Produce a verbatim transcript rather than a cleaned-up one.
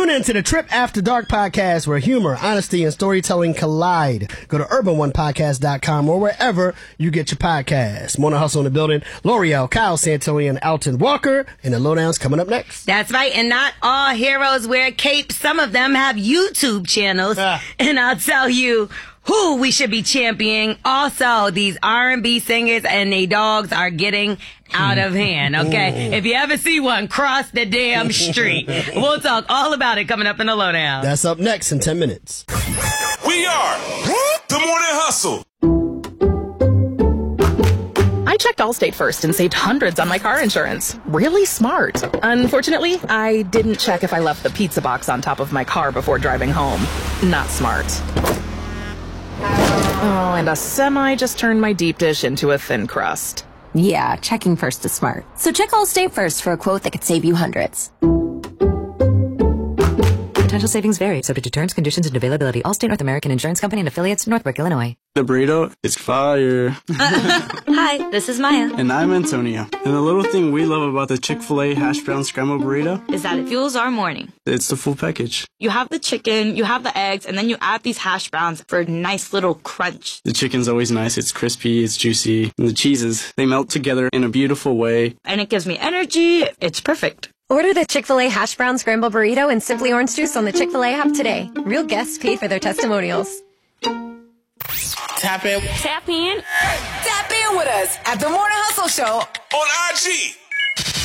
Tune in to the Trip After Dark podcast where humor, honesty, and storytelling collide. Go to urban one podcast dot com or wherever you get your podcasts. Morning Hustle in the building. L'Oreal, Kyle Santilli, and Alton Walker. And the Lowdown's coming up next. That's right. And not all heroes wear capes. Some of them have YouTube channels. Ah. And I'll tell you who we should be championing. Also, these R and B singers and their dogs are getting out of hand, okay? If you ever see one, cross the damn street. We'll talk all about it coming up in the Lowdown. That's up next in ten minutes. We are the Morning Hustle. I checked Allstate first and saved hundreds on my car insurance. Really smart. Unfortunately, I didn't check if I left the pizza box on top of my car before driving home. Not smart. Oh, and a semi just turned my deep dish into a thin crust. Yeah, checking first is smart. So check Allstate first for a quote that could save you hundreds. Potential savings vary, subject to terms, conditions, and availability. Allstate North American Insurance Company and affiliates, Northbrook, Illinois. The burrito is fire. Uh, hi, this is Maya. And I'm Antonio. And the little thing we love about the Chick-fil-A hash brown scrambled burrito is that it fuels our morning. It's the full package. You have the chicken, you have the eggs, and then you add these hash browns for a nice little crunch. The chicken's always nice. It's crispy, it's juicy. And the cheeses, they melt together in a beautiful way. And it gives me energy. It's perfect. Order the Chick-fil-A hash brown scramble burrito and Simply Orange Juice on the Chick-fil-A app today. Real guests paid for their testimonials. Tap in. Tap in. Tap in with us at the Morning Hustle Show on I G.